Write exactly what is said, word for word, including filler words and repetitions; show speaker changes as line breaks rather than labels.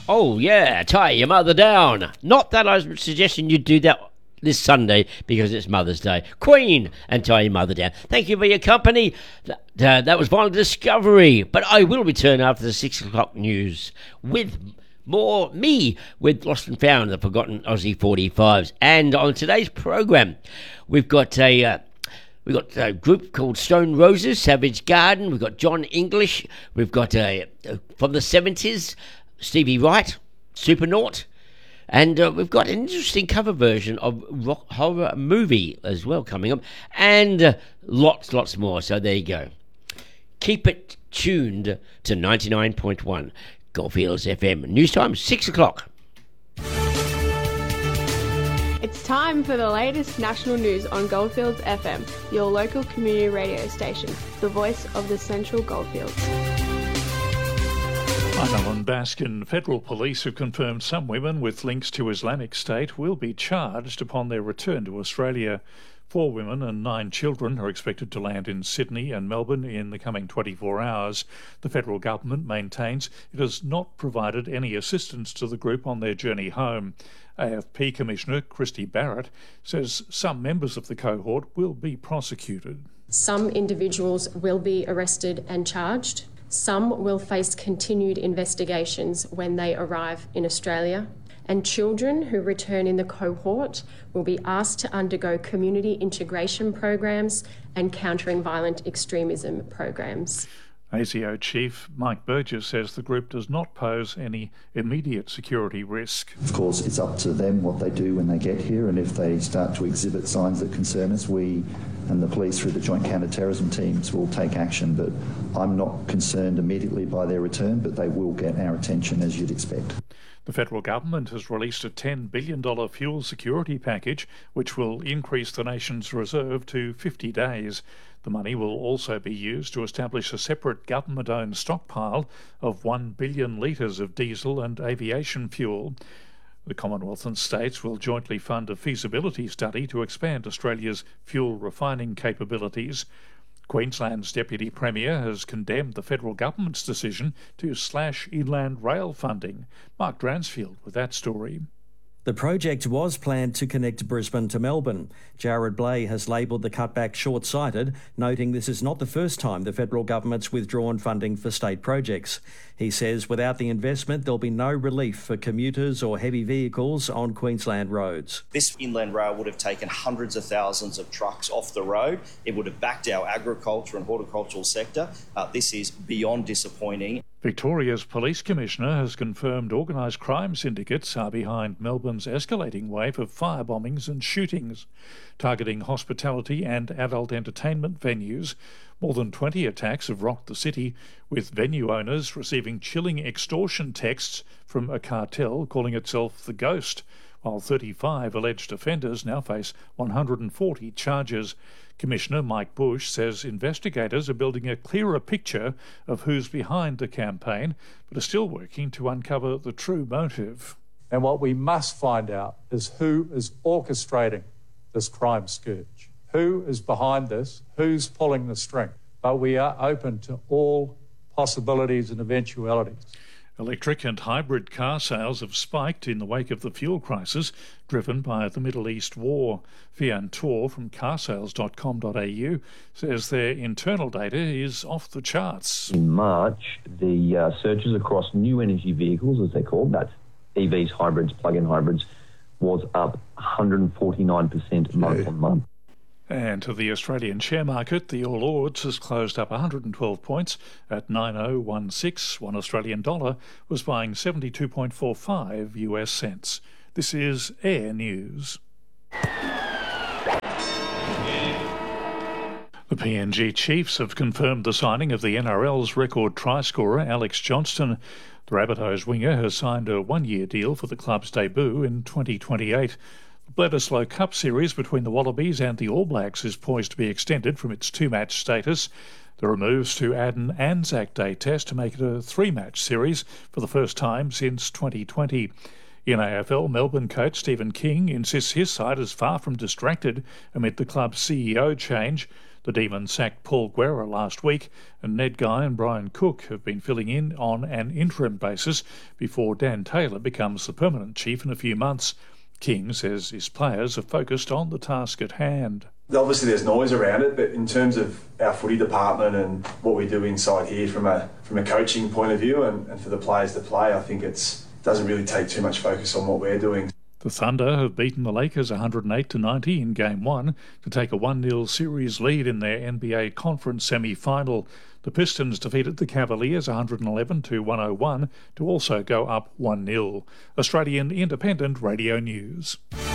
Oh, yeah, tie your mother down. Not that I was suggesting you do that this Sunday because it's Mother's Day. Queen and tie your mother down. Thank you for your company. That, uh, that was Vinyl Discovery. But I will return after the six o'clock news with more me with Lost and Found, the Forgotten Aussie forty-fives. And on today's program, we've got a... Uh, We've got a group called Stone Roses, Savage Garden. We've got John English. We've got, a, a from the seventies, Stevie Wright, Supernaut. And uh, we've got an interesting cover version of Rock Horror Movie as well coming up. And uh, lots, lots more. So there you go. Keep it tuned to ninety-nine point one Goldfields F M. News time, six o'clock.
It's time for the latest national news on Goldfields F M, your local community radio station, the voice of the Central Goldfields.
I'm Alan Baskin. Federal police have confirmed some women with links to Islamic State will be charged upon their return to Australia. Four women and nine children are expected to land in Sydney and Melbourne in the coming twenty-four hours. The federal government maintains it has not provided any assistance to the group on their journey home. A F P Commissioner Christy Barrett says some members of the cohort will be prosecuted.
Some individuals will be arrested and charged. Some will face continued investigations when they arrive in Australia. And children who return in the cohort will be asked to undergo community integration programs and countering violent extremism programs.
A S I O Chief Mike Burgess says the group does not pose any immediate security risk.
Of course, it's up to them what they do when they get here, and if they start to exhibit signs that concern us, we and the police through the Joint Counter-Terrorism teams will take action. But I'm not concerned immediately by their return, but they will get our attention as you'd expect.
The federal government has released a ten billion dollars fuel security package, which will increase the nation's reserve to fifty days. The money will also be used to establish a separate government-owned stockpile of one billion litres of diesel and aviation fuel. The Commonwealth and states will jointly fund a feasibility study to expand Australia's fuel refining capabilities. Queensland's Deputy Premier has condemned the federal government's decision to slash inland rail funding. Mark Dransfield with that story.
The project was planned to connect Brisbane to Melbourne. Jared Blay has labelled the cutback short-sighted, noting this is not the first time the federal government's withdrawn funding for state projects. He says without the investment, there'll be no relief for commuters or heavy vehicles on Queensland roads.
This inland rail would have taken hundreds of thousands of trucks off the road. It would have backed our agriculture and horticultural sector. Uh, this is beyond disappointing.
Victoria's Police Commissioner has confirmed organised crime syndicates are behind Melbourne's escalating wave of fire bombings and shootings, targeting hospitality and adult entertainment venues. More than twenty attacks have rocked the city, with venue owners receiving chilling extortion texts from a cartel calling itself The Ghost, while thirty-five alleged offenders now face one hundred forty charges. Commissioner Mike Bush says investigators are building a clearer picture of who's behind the campaign, but are still working to uncover the true motive.
And what we must find out is who is orchestrating this crime scourge, who is behind this, who's pulling the string. But we are open to all possibilities and eventualities.
Electric and hybrid car sales have spiked in the wake of the fuel crisis driven by the Middle East war. Fian Tor from car sales dot com dot a u says their internal data is off the charts.
In March, the uh, searches across new energy vehicles, as they're called, that's E Vs, hybrids, plug-in hybrids, was up one hundred forty-nine percent month on month.
And to the Australian share market, the All Ords has closed up one hundred twelve points at nine thousand sixteen. One Australian dollar was buying seventy-two point four five U S cents. This is Air News. The P N G Chiefs have confirmed the signing of the N R L's record try scorer Alex Johnston. The Rabbitohs winger has signed a one-year deal for the club's debut in twenty twenty-eight. The Bledisloe Cup series between the Wallabies and the All Blacks is poised to be extended from its two-match status. There are moves to add an Anzac Day test to make it a three-match series for the first time since twenty twenty. In A F L, Melbourne coach Stephen King insists his side is far from distracted amid the club's C E O change. The Demons sacked Paul Guerra last week, and Ned Guy and Brian Cook have been filling in on an interim basis before Dan Taylor becomes the permanent chief in a few months. King says his players are focused on the task at hand.
Obviously there's noise around it, but in terms of our footy department and what we do inside here from a from a coaching point of view and, and for the players to play, I think it doesn't really take too much focus on what we're doing.
The Thunder have beaten the Lakers one hundred eight to ninety in Game one to take a one nil series lead in their N B A Conference semi-final. The Pistons defeated the Cavaliers one hundred eleven to one oh one to also go up one nil. Australian Independent Radio News.